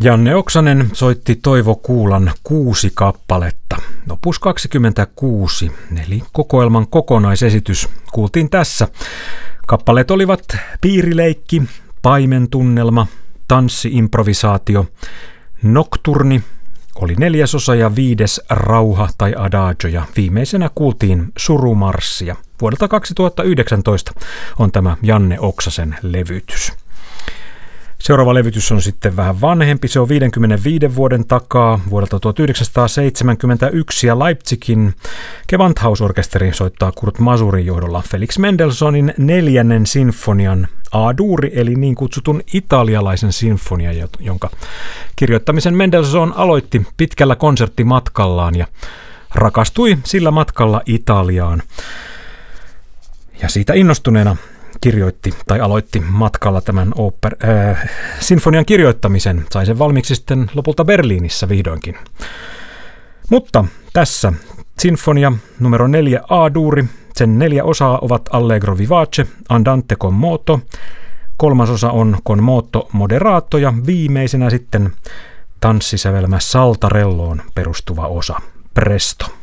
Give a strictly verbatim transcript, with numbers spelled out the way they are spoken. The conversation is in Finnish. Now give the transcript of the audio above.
Janne Oksanen soitti Toivo Kuulan kuusi kappaletta. Opus kaksikymmentäkuusi, eli kokoelman kokonaisesitys, kuultiin tässä. Kappaleet olivat Piirileikki, Paimentunnelma, Tanssi-improvisaatio, Nocturni, oli neljäsosa ja viides Rauha tai Adagio ja viimeisenä kuultiin Surumarssia. Vuodelta kaksituhattayhdeksäntoista on tämä Janne Oksasen levytys. Seuraava levytys on sitten vähän vanhempi. Se on viidenkymmenenviiden vuoden takaa vuodelta tuhatyhdeksänsataaseitsemänkymmentäyksi ja Leipzigin Gewandhausorkesteri soittaa Kurt Masurin johdolla Felix Mendelssohnin neljännen sinfonian A-duuri, eli niin kutsutun italialaisen sinfonia, jonka kirjoittamisen Mendelssohn aloitti pitkällä konserttimatkallaan ja rakastui sillä matkalla Italiaan. Ja siitä innostuneena kirjoitti tai aloitti matkalla tämän oper, äh, sinfonian kirjoittamisen. Sai sen valmiiksi sitten lopulta Berliinissä vihdoinkin. Mutta tässä sinfonia numero neljä A-duuri. Sen neljä osaa ovat Allegro vivace, Andante con moto, kolmas osa on con moto moderato ja viimeisenä sitten tanssisävelmä Saltarelloon perustuva osa Presto.